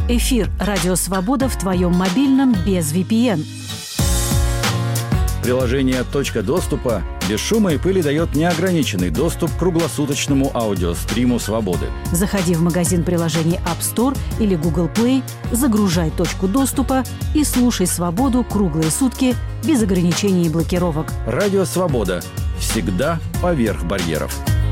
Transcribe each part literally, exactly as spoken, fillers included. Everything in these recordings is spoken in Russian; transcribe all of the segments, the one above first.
Эфир «Радио Свобода» в твоем мобильном без ви пи эн. Приложение «Точка доступа» без шума и пыли дает неограниченный доступ к круглосуточному аудиостриму «Свободы». Заходи в магазин приложений App Store или Google Play, загружай «Точку доступа» и слушай «Свободу» круглые сутки без ограничений и блокировок. Радио «Свобода». Всегда поверх барьеров.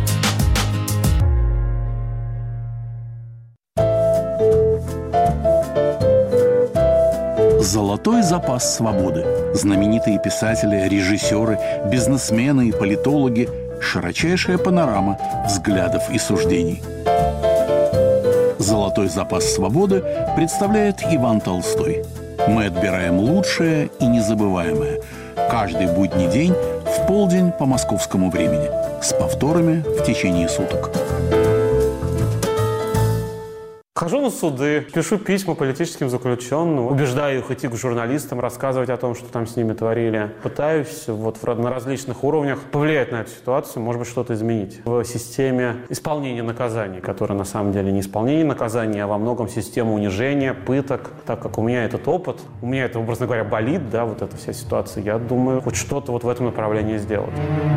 Золотой запас свободы. Знаменитые писатели, режиссеры, бизнесмены и политологи. Широчайшая панорама взглядов и суждений. Золотой запас свободы представляет Иван Толстой. Мы отбираем лучшее и незабываемое. Каждый будний день в полдень по московскому времени. С повторами в течение суток. Хожу на суды, пишу письма политическим заключенным, убеждаю их идти к журналистам, рассказывать о том, что там с ними творили. Пытаюсь вот на различных уровнях повлиять на эту ситуацию, может быть, что-то изменить в системе исполнения наказаний, которая на самом деле не исполнение наказаний, а во многом система унижения, пыток. Так как у меня этот опыт, у меня это, образно говоря, болит, да, вот эта вся ситуация, я думаю, хоть что-то вот в этом направлении сделать.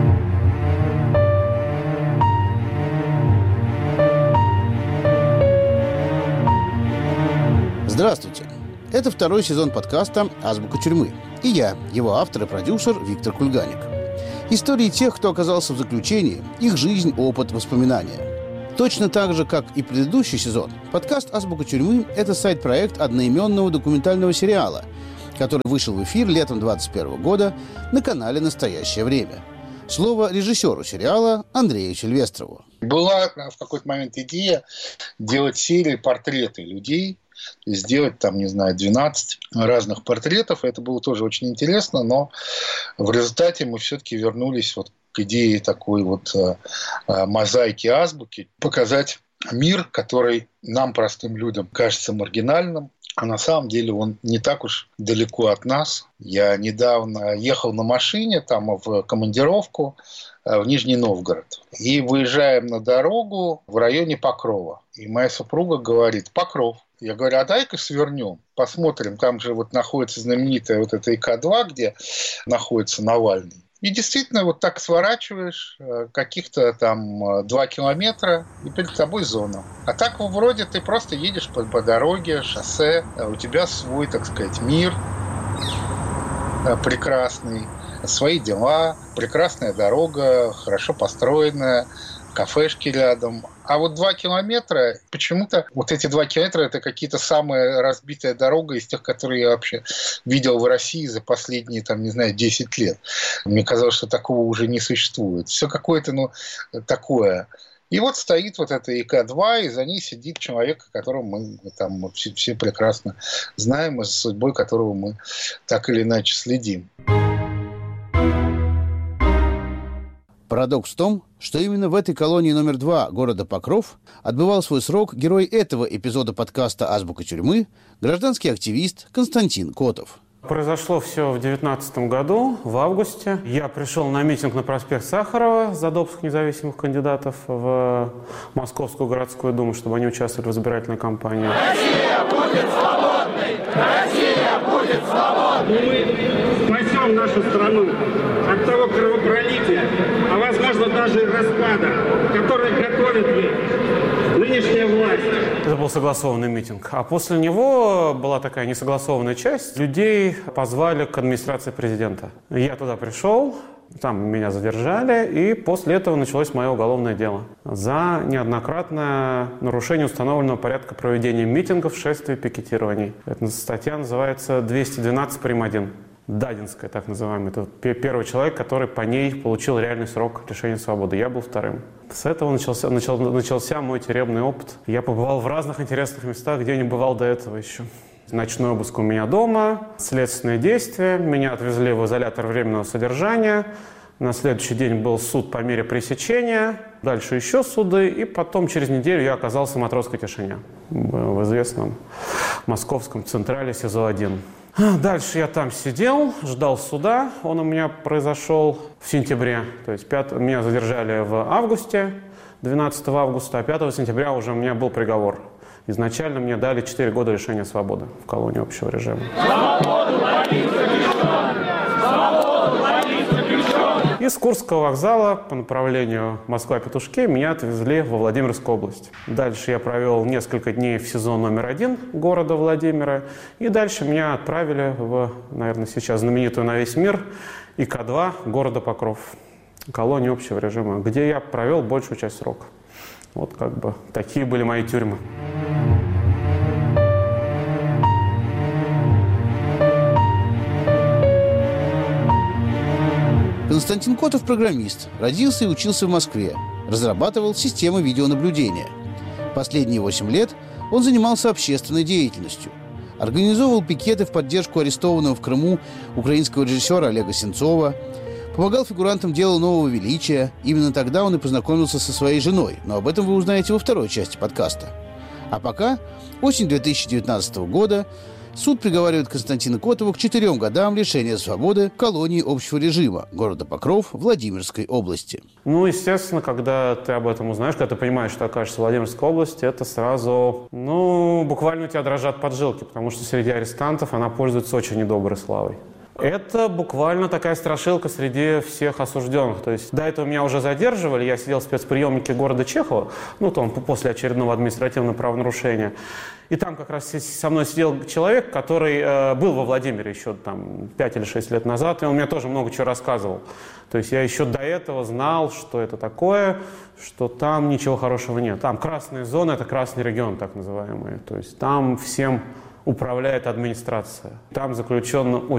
Здравствуйте! Это второй сезон подкаста «Азбука тюрьмы». И я, его автор и продюсер Виктор Кульганик. Истории тех, кто оказался в заключении, их жизнь, опыт, воспоминания. Точно так же, как и предыдущий сезон, подкаст «Азбука тюрьмы» — это сайт-проект одноименного документального сериала, который вышел в эфир летом двадцать первого года на канале «Настоящее время». Слово режиссеру сериала Андрею Сильвестрову. Была в какой-то момент идея делать серии портреты людей, сделать там, не знаю, двенадцать разных портретов. Это было тоже очень интересно, но в результате мы все-таки вернулись вот к идее такой вот э, мозаики азбуки, показать мир, который нам, простым людям, кажется маргинальным, а на самом деле он не так уж далеко от нас. Я недавно ехал на машине там в командировку в Нижний Новгород. И выезжаем на дорогу в районе Покрова. И моя супруга говорит: Покров. Я говорю: а дай-ка свернем, посмотрим. Там же вот находится знаменитая вот эта И К два, где находится Навальный. И действительно, вот так сворачиваешь каких-то там два километра, и перед тобой зона. А так вроде ты просто едешь по, по дороге, шоссе, у тебя свой, так сказать, мир прекрасный, свои дела, прекрасная дорога, хорошо построенная, кафешки рядом. А вот два километра, почему-то вот эти два километра — это какие-то самая разбитая дорога из тех, которые я вообще видел в России за последние, там, не знаю, десять лет. Мне казалось, что такого уже не существует. Все какое-то, ну, такое. И вот стоит вот эта И К два, и за ней сидит человек, которого мы там все, все прекрасно знаем, и за судьбой которого мы так или иначе следим. Парадокс в том, что именно в этой колонии номер два города Покров отбывал свой срок герой этого эпизода подкаста «Азбука тюрьмы» гражданский активист Константин Котов. Произошло все в девятнадцатом году, в августе. Я пришел на митинг на проспект Сахарова за допуск независимых кандидатов в Московскую городскую думу, чтобы они участвовали в избирательной кампании. Россия будет свободной! Россия будет свободной! Мы спасем нашу страну от того кровопролития, а возможно даже и распада, который готовит ей нынешняя власть. Это был согласованный митинг. А после него была такая несогласованная часть. Людей позвали к администрации президента. Я туда пришел, там меня задержали, и после этого началось мое уголовное дело за неоднократное нарушение установленного порядка проведения митингов, шествий, пикетирований. Эта статья называется двести двенадцать прим. один. Дадинская, так называемая. Это первый человек, который по ней получил реальный срок лишения свободы. Я был вторым. С этого начался, начал, начался мой тюремный опыт. Я побывал в разных интересных местах, где не бывал до этого еще. Ночной обыск у меня дома, следственные действия. Меня отвезли в изолятор временного содержания. На следующий день был суд по мере пресечения. Дальше еще суды. И потом через неделю я оказался в Матросской тишине. В известном московском централе СИЗО один. Дальше я там сидел, ждал суда. Он у меня произошел в сентябре. То есть пятого, меня задержали в августе, двенадцатого августа, а пятого сентября уже у меня был приговор. Изначально мне дали четыре года лишения свободы в колонии общего режима. Из Курского вокзала по направлению Москва-Петушки меня отвезли во Владимирскую область. Дальше я провел несколько дней в СИЗО номер один города Владимира. И дальше меня отправили в, наверное, сейчас знаменитую на весь мир И К два города Покров, колонию общего режима, где я провел большую часть срока. Вот как бы такие были мои тюрьмы. Константин Котов – программист, родился и учился в Москве, разрабатывал системы видеонаблюдения. Последние восемь лет он занимался общественной деятельностью, организовывал пикеты в поддержку арестованного в Крыму украинского режиссера Олега Сенцова, помогал фигурантам дела «Нового величия». Именно тогда он и познакомился со своей женой, но об этом вы узнаете во второй части подкаста. А пока, осень две тысячи девятнадцатого года, суд приговаривает Константина Котова к четырем годам лишения свободы в колонии общего режима города Покров Владимирской области. Ну, естественно, когда ты об этом узнаешь, когда ты понимаешь, что окажешься в Владимирской области, это сразу, ну, буквально у тебя дрожат поджилки, потому что среди арестантов она пользуется очень недоброй славой. Это буквально такая страшилка среди всех осужденных. То есть до этого меня уже задерживали, я сидел в спецприемнике города Чехова, ну, там, после очередного административного правонарушения. И там как раз со мной сидел человек, который э, был во Владимире еще там пять или шесть лет назад, и он мне тоже много чего рассказывал. То есть я еще до этого знал, что это такое, что там ничего хорошего нет. Там красные зоны, это красный регион так называемый. То есть там всем управляет администрация. Там заключено